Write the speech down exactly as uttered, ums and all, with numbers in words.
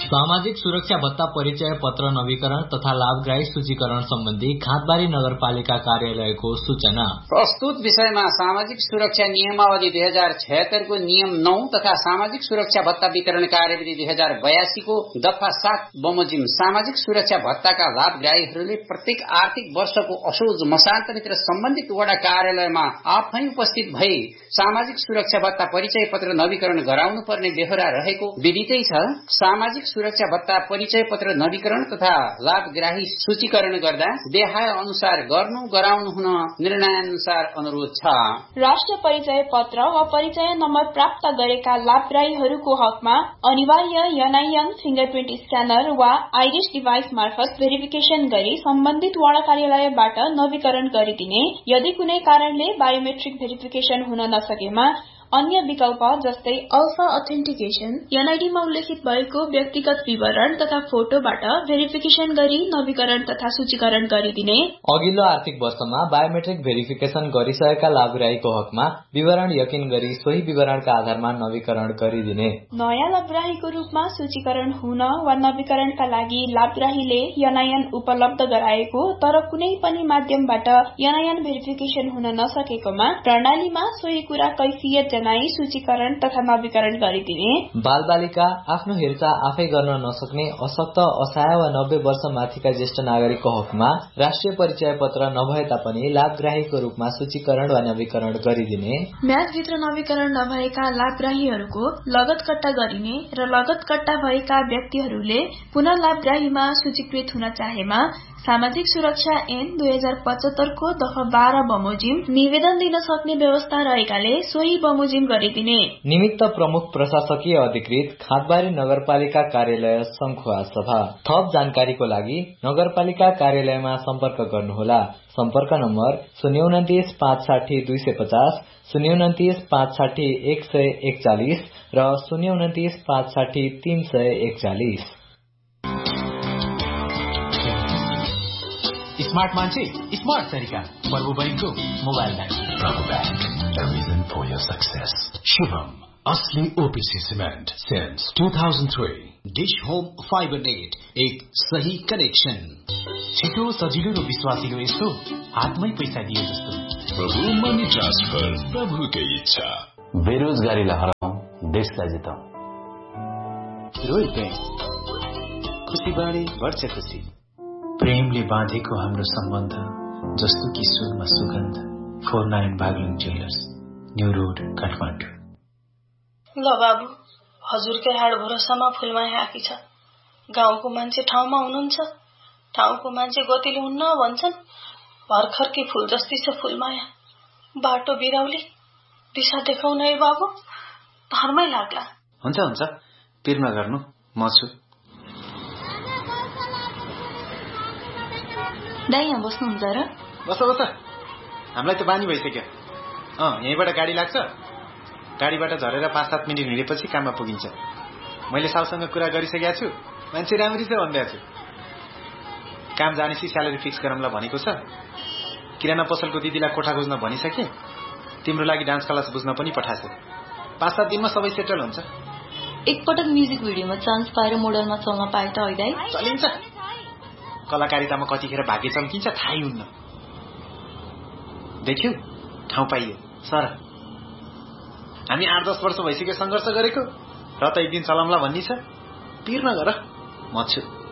सामाजिक सुरक्षा भत्ता परिचय पत्र नवीकरण तथा लाभग्राही सूचीकरण सम्बन्धी खाँदबारी नगरपालिका कार्यालयको सूचना। प्रस्तुत विषयमा सामाजिक सुरक्षा नियमावली दुई हजार छयत्तर को नियम नौ तथा सामाजिक सुरक्षा भत्ता वितरण कार्यविधि दुई हजार बयासी को दफा सात बमोजिम सामाजिक सुरक्षा भत्ताका लाभग्राहीहरूले प्रत्येक आर्थिक वर्षको असोज मसान्तभित्र सम्बन्धित वडा कार्यालयमा आफै उपस्थित भई सामाजिक सुरक्षा भत्ता परिचय पत्र नवीकरण गराउनु पर्ने बेहोरा रहेको विदितै छ। सामाजिक सुरक्षा भत्ता परिचय पत्र नवीकरण तथा लाभग्राही सूचीकरण गर्दा देहाय अनुसार गर्नु गराउनु हुन निर्णयानुसार अनुरोध छ। राष्ट्रिय परिचय पत्र वा परिचय नम्बर प्राप्त गरेका लाभग्राहीहरूको हकमा अनिवार्य एनआईएन फिंगरप्रिन्ट स्क्यानर वा आइरिस डिभाइस मार्फत भेरिफिकेशन गरी सम्बन्धित वडा कार्यालयबाट नवीकरण गरिदिने। यदि कुनै कारणले बायोमेट्रिक भेरिफिकेशन हुन नसकेमा अन्य विकल्प जस्तै अल्फा अथेन्टिकेशन एनआईडीमा उल्लेखित भएको व्यक्तिगत विवरण तथा फोटोबाट भेरिफिकेशन गरी नवीकरण तथा सूचीकरण गरिदिने। अघिल्लो आर्थिक वर्षमा बायोमेट्रिक भेरिफिकेशन गरिसकेका लाभग्राहीको हकमा विवरण यकिन गरी सोही विवरणका आधारमा नवीकरण गरिदिने। नयाँ लाभग्राहीको रूपमा सूचीकरण हुन वा नवीकरणका लागि लाभग्राहीले एनआईएन उपलब्ध गराएको तर कुनै पनि माध्यमबाट एनआईएन भेरिफिकेशन हुन नसकेकोमा प्रणालीमा सोही कुरा कैफियत जनाई सूचीकरण तथा नवीकरण गरिदिने। बाल बालिका आफ्नो हेरचाह आफै गर्न नसक्ने अशक्त असहाय वा नब्बे वर्ष माथिका ज्येष्ठ नागरिकको हकमा राष्ट्रिय परिचय पत्र नभए तापनि लाभग्राहीको रूपमा सूचीकरण वा नवीकरण गरिदिने। म्यादभित्र नवीकरण नभएका लाभग्राहीहरूको लगत कट्टा गरिने र लगत कट्टा भएका व्यक्तिहरूले पुनः लाभग्राहीमा सूचीकृत हुन चाहेमा सामाजिक सुरक्षा ऐन दुई हजार पचहत्तर को दफा बाह्र बमोजिम निवेदन दिन सक्ने व्यवस्था रहेकाले सोही बमोजिम गरिदिने। निमित्त प्रमुख प्रशासकीय अधिकृत खाँदबारी नगरपालिका कार्यालय संखुवा सभा। थप जानकारीको लागि नगरपालिका कार्यालयमा सम्पर्क गर्नुहोला। सम्पर्क नम्बर शून्य उन्तिस पाँच साठी दुई सय पचास शून्य उन्तिस पाँच साठी एक सय एकचालिस र शून्य उन्तिस पाँच साठी तीन सय एकचालिस। स्मार्ट मान्छे स्मार्ट तरिका प्रभु बैंकको मोबाइल ब्याङ्क। प्रभु bank, the reason for your success. Shubham असली OPC cement since two thousand three। Dish home fibre net, एक सही कनेक्सन। छिटो सजिलो र विश्वासिलो यस्तो हातमै पैसा दिए जस्तो। प्रभु मनी ट्रान्सफर, प्रभुकै इच्छा। बेरोजगारीलाई हराउँ, देशलाई जिताउँ। रोयल बैंक, खुसी बाँडी बढ्छ खुसी। प्रेमले बाँधेको हाम्रो सम्बन्ध जस्तो कि सुनमा सुगन्ध। Four nine Baglung jewellers, new road, Kathmandu. ल बाबु, हजुरकै हाड भरोसामा फुलमाया आकी छ। गाउँको मान्छे ठाउँमा हुनुहुन्छ, ठाउँको मान्छे गतिले हुन्न भन्छन्। भर्खरकै फूल जस्तै छ फुलमाया। बाटो बिराउली दिशा देखाउन है बाबु, धर्मै लाग्ला। हुन्छ हुन्छ, पिर नगर्नु, म छु। दाइ यहाँ बस्नुहुन्छ र? बस बस, हामीलाई त बानी भइसक्यो। अँ, यहीँबाट गाडी लाग्छ, गाडीबाट झरेर पाँच सात मिनट हिँडेपछि काममा पुगिन्छ। मैले साउसँग कुरा गरिसकेका छु, मान्छे राम्री छ भन्दै छु। काम जानेपछि स्यालेरी फिक्स गरौँला भनेको छ। किराना पसलको दिदीलाई कोठा खोज्न भनिसके, तिम्रो लागि डान्स क्लास बुझ्न पनि पठाएको। पाँच सात दिनमा सबै सेटल हुन्छ। एकपटक म्युजिक भिडियोमा चान्स पाएर मोडलमा चल्न पाए त है? चलिन्छ। कलाकारितामा कतिखेर भाग्य चम्किन्छ थाहै हुन्न। देख्यौ, ठाउँ पाइयो सर। हामी आठ दस वर्ष भइसक्यो सङ्घर्ष गरेको, र त एक दिन चलाउँला भन्ने छ। पिर नगर, म छु।